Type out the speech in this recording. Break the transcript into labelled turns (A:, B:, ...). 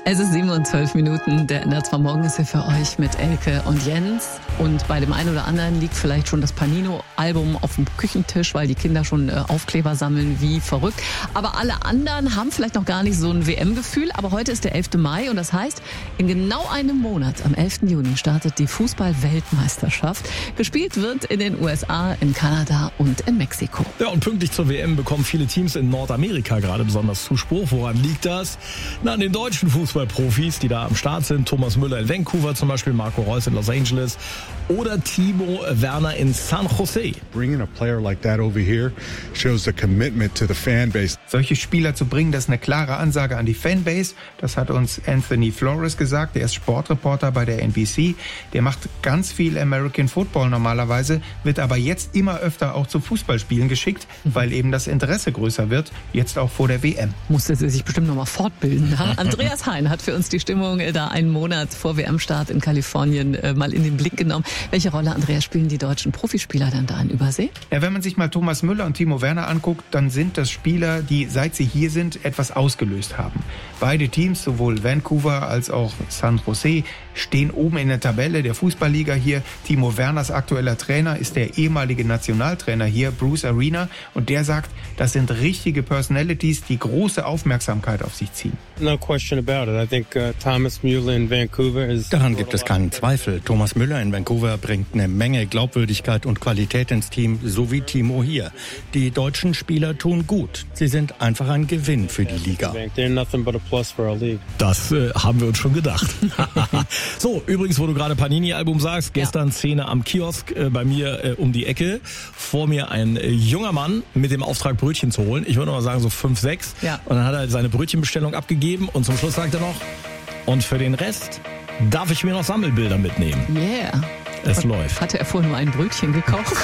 A: Es ist 7:12. Der NDR 2 Morgen ist hier für euch mit Elke und Jens. Und bei dem einen oder anderen liegt vielleicht schon das Panino-Album auf dem Küchentisch, weil die Kinder schon Aufkleber sammeln wie verrückt. Aber alle anderen haben vielleicht noch gar nicht so ein WM-Gefühl. Aber heute ist der 11. Mai und das heißt, in genau einem Monat, am 11. Juni, startet die Fußball-Weltmeisterschaft. Gespielt wird in den USA, in Kanada und in Mexiko.
B: Ja, und pünktlich zur WM bekommen viele Teams in Nordamerika gerade besonders Zuspruch. Woran liegt das? Na, an den deutschen Fußballprofis, die da am Start sind. Thomas Müller in Vancouver zum Beispiel, Marco Reus in Los Angeles oder Timo Werner in San Jose.
C: Bringing a player like that over here shows a commitment to the fan base.
D: Solche Spieler zu bringen, das ist eine klare Ansage an die Fanbase. Das hat uns Anthony Flores gesagt. Der ist Sportreporter bei der NBC. Der macht ganz viel American Football normalerweise, wird aber jetzt immer öfter auch zu Fußballspielen geschickt, weil eben das Interesse größer wird, jetzt auch vor der WM.
A: Musste sie sich bestimmt noch mal fortbilden. Ja? Andreas Hein hat für uns die Stimmung da einen Monat vor WM-Start in Kalifornien mal in den Blick genommen. Welche Rolle, Andreas, spielen die deutschen Profispieler dann da in Übersee?
D: Ja, wenn man sich mal Thomas Müller und Timo Werner anguckt, dann sind das Spieler, die seit sie hier sind, etwas ausgelöst haben. Beide Teams, sowohl Vancouver als auch San Jose, stehen oben in der Tabelle der Fußballliga hier. Timo Werners aktueller Trainer ist der ehemalige Nationaltrainer hier, Bruce Arena. Und der sagt, das sind richtige Personalities, die große Aufmerksamkeit auf sich ziehen.
E: No question about it. I think Thomas Müller in Vancouver is...
F: Daran gibt es keinen Zweifel. Thomas Müller in Vancouver bringt eine Menge Glaubwürdigkeit und Qualität ins Team, so wie Timo hier. Die deutschen Spieler tun gut. Sie sind einfach ein Gewinn für die Liga.
E: They're nothing but a plus for our league.
B: Das haben wir uns schon gedacht. So, übrigens, wo du gerade Panini-Album sagst, gestern Szene am Kiosk bei mir um die Ecke. Vor mir ein junger Mann mit dem Auftrag, Brötchen zu holen. Ich würde mal sagen so 5, 6. Ja. Und dann hat er seine Brötchenbestellung abgegeben und zum Schluss sagt er noch, und für den Rest darf ich mir noch Sammelbilder mitnehmen.
A: Yeah.
B: Es läuft.
A: Hatte er vorher nur ein Brötchen gekauft?